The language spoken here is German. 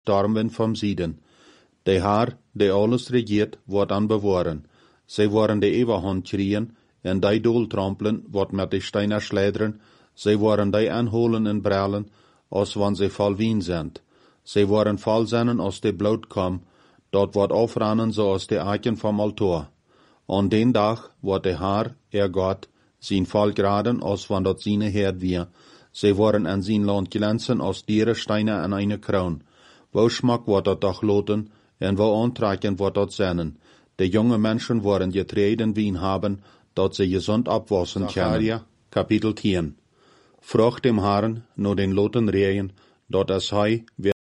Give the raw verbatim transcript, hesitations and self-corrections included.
Stormwind vom Süden. Der Herr, der alles regiert, wordt an bewahren. Sie worden die Eberhand kriegen, en die doeltrampelen, wordt met de steiner schlederen. Sie worden die anholen en brellen, als wann sie voll Wien sind. Sie worden voll sein, als de Blut kom, dort wordt aufrennen, so als de Eichen vom Altor. An den Tag wordt de Herr, er Gott, sein Volk graden, als wann dort seine Herd wir. Sie worden an sein Land glänzen, als Dierensteine an eine Kroon. Wo Schmack wordt dat doch loten, en wo aantrekken wordt dat zennen. De junge Menschen worden getreden Wien haben, dat sie gesund abwassen können. Kapitel tien. Frucht dem Herrn, nur den loten Regen, dort es hei,